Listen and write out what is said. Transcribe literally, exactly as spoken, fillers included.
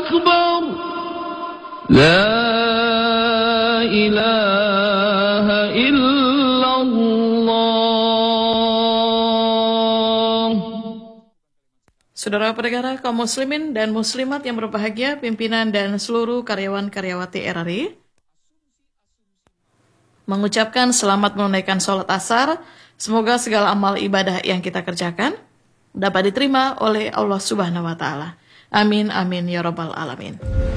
أكبر لا إله إلا الله. Saudara pendengar kaum muslimin dan muslimat yang berbahagia, pimpinan dan seluruh karyawan-karyawati R R I mengucapkan selamat menunaikan sholat asar. Semoga segala amal ibadah yang kita kerjakan dapat diterima oleh Allah Subhanahu wa Ta'ala. Amin, amin, ya Rabbal Alamin.